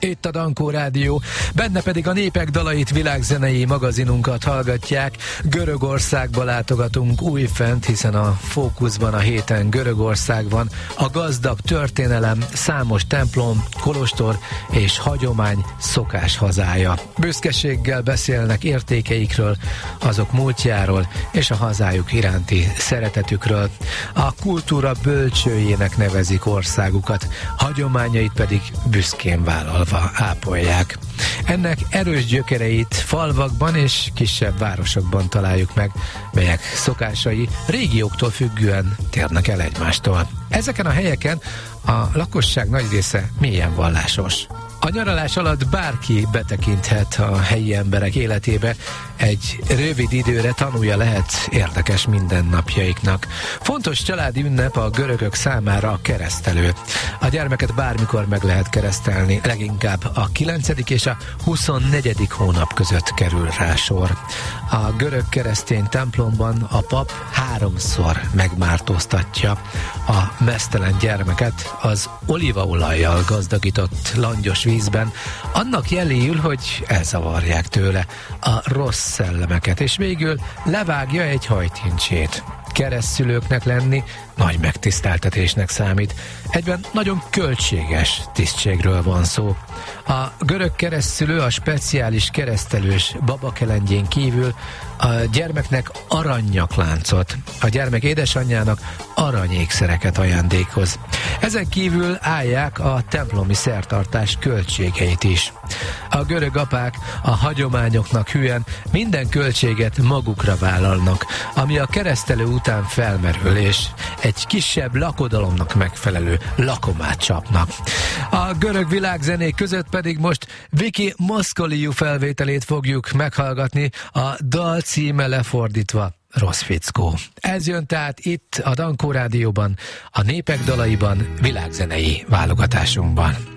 Itt a Dankó Rádió, benne pedig a Népek dalait világzenei magazinunkat hallgatják. Görögországba látogatunk újfent, hiszen a fókuszban a héten Görögország van. A gazdag történelem, számos templom, kolostor és hagyomány szokás hazája. Büszkeséggel beszélnek értékeikről, azok múltjáról és a hazájuk iránti szeretetükről. A kultúra bölcsőjének nevezik országukat, hagyományait pedig büszkén vállalva ápolják. Ennek erős gyökereit falvakban és kisebb városokban találjuk meg, melyek szokásai régióktól függően térnek el egymástól. Ezeken a helyeken a lakosság nagy része mélyen vallásos. A nyaralás alatt bárki betekinthet a helyi emberek életébe, egy rövid időre tanulja lehet érdekes mindennapjaiknak. Fontos családi ünnep a görögök számára a keresztelő. A gyermeket bármikor meg lehet keresztelni, leginkább a 9. és a 24. hónap között kerül rá sor. A görög keresztény templomban a pap 3-szor megmártóztatja a meztelen gyermeket az olívaolajjal gazdagított langyos vízben, annak jeléül, hogy elzavarják tőle a rossz szellemeket, és végül levágja egy hajtincsét. Keresztszülőknek lenni nagy megtiszteltetésnek számít. Egyben nagyon költséges tisztségről van szó. A görög keresztszülő a speciális keresztelős babakelendjén kívül a gyermeknek aranynyakláncot, a gyermek édesanyjának aranyékszereket ajándékoz. Ezen kívül állják a templomi szertartás költségeit is. A görög apák a hagyományoknak hűen minden költséget magukra vállalnak, ami a keresztelő után felmerül, és egy kisebb lakodalomnak megfelelő lakomát csapnak. A görög világzenék között pedig most Viki Moszkoliu felvételét fogjuk meghallgatni, a dal címe lefordítva Rossz fickó. Ez jön tehát itt a Dankó Rádióban, a Népek dalaiban, világzenei válogatásunkban.